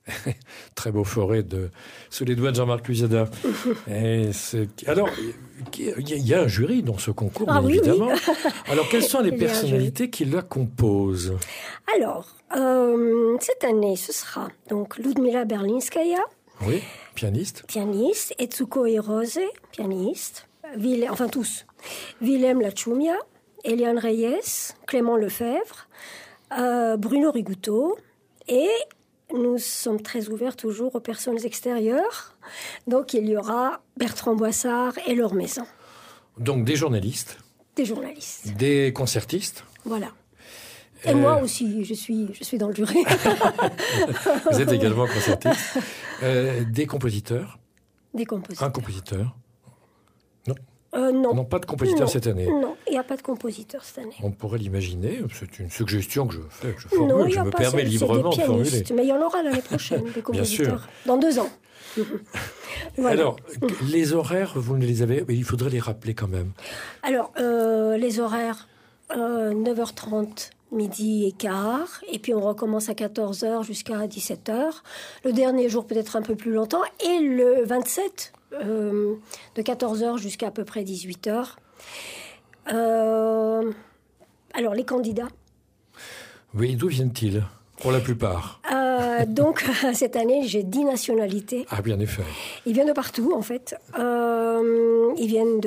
Très beau forêt sous les doigts de Jean-Marc Luzada. Alors, il y a un jury dans ce concours, bien évidemment. Oui. Alors, quelles sont les personnalités qui la composent? Alors, cette année, ce sera donc Ludmila Berlinskaya. Oui, pianiste. Pianiste. Etsuko Hirose, pianiste. Enfin, tous. Willem Lachumia, Eliane Reyes, Clément Lefebvre, Bruno Rigouteau et... Nous sommes très ouverts toujours aux personnes extérieures. Donc, il y aura Bertrand Boissard et Laure Maison. Donc, des journalistes. Des journalistes. Des concertistes. Voilà. Et moi aussi, je suis dans le jury. Vous êtes également concertiste. Des compositeurs. Des compositeurs. Un compositeur. Non. Non, pas de compositeur cette année. Non, il n'y a pas de compositeur cette année. On pourrait l'imaginer. C'est une suggestion que je fais, que je formule. Je me permets librement de formuler. Mais il y en aura l'année prochaine, des compositeurs. Bien sûr. Dans 2 ans. Voilà. Alors, les horaires, vous les avez... Il faudrait les rappeler quand même. Alors, les horaires, 9h30, midi et quart. Et puis, on recommence à 14h jusqu'à 17h. Le dernier jour, peut-être un peu plus longtemps. Et le 27... de 14h jusqu'à à peu près 18h. Alors, les candidats. Oui, d'où viennent-ils, pour la plupart? Donc, cette année, j'ai 10 nationalités. Ah, bien effet. Ils viennent de partout, en fait. Ils viennent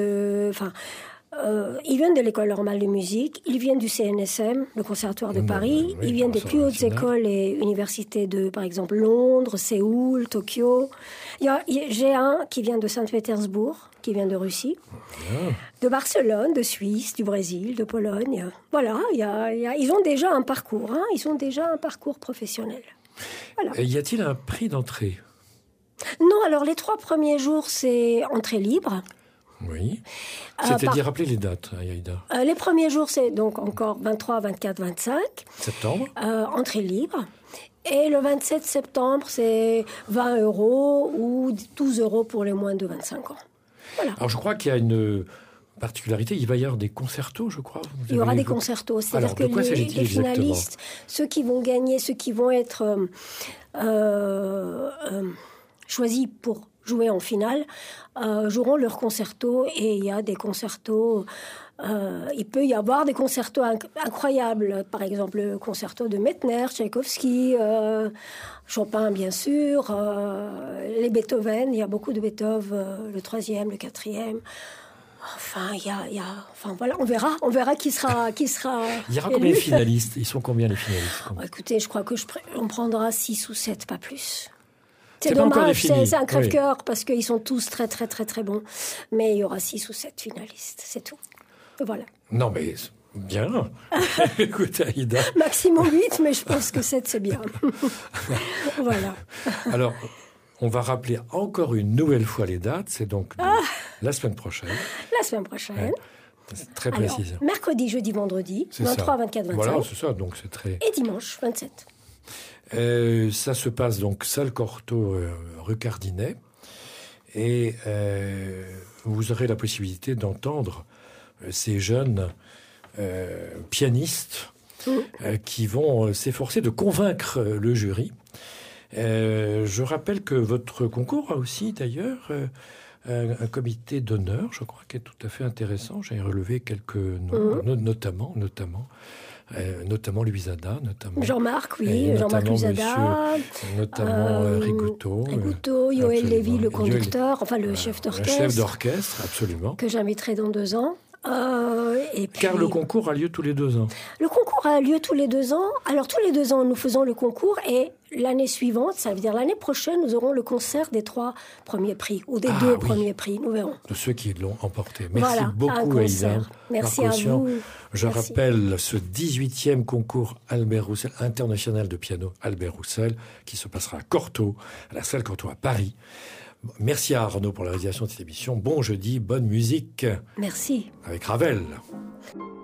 de l'École normale de musique, ils viennent du CNSM, le Conservatoire de Paris, ils viennent des plus hautes écoles et universités de, par exemple, Londres, Séoul, Tokyo. J'ai un qui vient de Saint-Pétersbourg, qui vient de Russie, de Barcelone, de Suisse, du Brésil, de Pologne. Voilà, ils ont déjà un parcours, ils ont déjà un parcours professionnel. Voilà. Et y a-t-il un prix d'entrée? Non, alors les 3 premiers jours, c'est entrée libre. Oui. C'est-à-dire, rappelez les dates, Aïda. Les premiers jours, c'est donc encore 23, 24, 25. Septembre. Entrée libre. Et le 27 septembre, c'est 20 € ou 12 € pour les moins de 25 ans. Voilà. Alors, je crois qu'il y a une particularité. Il va y avoir des concertos, je crois. Il y aura des concertos. C'est-à-dire que les finalistes, ceux qui vont gagner, ceux qui vont être choisis pour jouer en finale, joueront leur concerto. Et il y a des concertos... il peut y avoir des concertos incroyables. Par exemple, le concerto de Mettner, Tchaïkovski, Chopin, bien sûr, les Beethoven. Il y a beaucoup de Beethoven, le 3e, le 4e. Enfin, enfin, voilà, on verra qui sera. Il y aura combien de finalistes? Ils sont combien les finalistes? Écoutez, je crois que on prendra 6 ou 7, pas plus. C'est dommage, c'est un crève-cœur parce qu'ils sont tous très, très, très, très bons. Mais il y aura 6 ou 7 finalistes, c'est tout. Voilà. Non, mais bien. Écoute, Aïda. Maximum 8, mais je pense que 7, c'est bien. Voilà. Alors, on va rappeler encore une nouvelle fois les dates. C'est donc la semaine prochaine. La semaine prochaine. C'est très précis. Mercredi, jeudi, vendredi, 23, 24, 25. Voilà, c'est ça. Donc c'est très... Et dimanche, 27. Ça se passe donc salle Cortot, rue Cardinet. Et vous aurez la possibilité d'entendre ces jeunes pianistes qui vont s'efforcer de convaincre le jury. Je rappelle que votre concours a aussi d'ailleurs un comité d'honneur, je crois, qui est tout à fait intéressant. J'ai relevé quelques noms, notamment Luzada, notamment Jean-Marc, oui, Jean-Marc Luzada, notamment Rigouteau, Yoël Lévy, le conducteur, enfin le chef d'orchestre. Le chef d'orchestre, absolument. Que j'inviterai dans 2 ans. Et puis, car le concours a lieu tous les 2 ans. Le concours a lieu tous les 2 ans. Alors, tous les 2 ans, nous faisons le concours et l'année suivante, ça veut dire l'année prochaine, nous aurons le concert des 3 premiers prix ou des 2 premiers prix. Nous verrons. De ceux qui l'ont emporté. Merci beaucoup, Aïda. Merci à vous. Je rappelle ce 18e concours Albert Roussel, international de piano Albert Roussel, qui se passera à Cortot, à la salle Cortot à Paris. Merci à Arnaud pour la réalisation de cette émission. Bon jeudi, bonne musique. Merci. Avec Ravel.